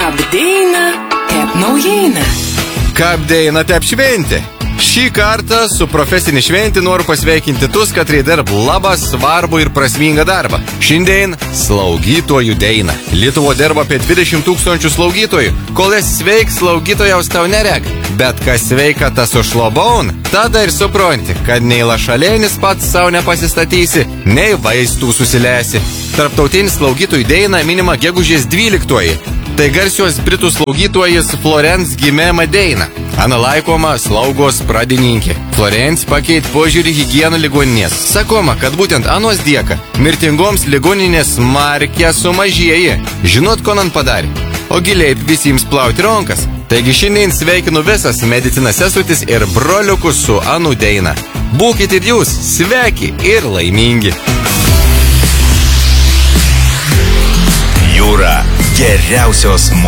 Kabdeina, tep naujiena. Kabdeina, tep šventė. Šį kartą su profesinį šventį noriu pasveikinti tus, kad dirb labą, svarbų ir prasmingą darbą. Šiandien slaugytojų deina. Lietuvo dirba apie 20 000 slaugytojų. Kol esi sveik, slaugytojaus tau nereg. Bet kas sveika, tas užlobaun, tada ir supranti, kad nei lašalėnis pats savo nepasistatysi, nei vaistų susilesi. Tarptautinis slaugytojų deina minima gegužės 12. Tai garsios britų slaugytojas Florence gimė Madeina. Ana laikoma slaugos pradininkė. Florence pakeit požiūrį higieną ligoninės. Sakoma, kad būtent anos dėka mirtingoms ligoninės smarkiai sumažėja. Žinot, ko man padarė? O giliai visiems plauti rankas. Taigi šiandien sveikinu visas medicinas sesutis ir broliukus su Anu Deina. Būkite ir jūs sveiki ir laimingi. Jūra geriausios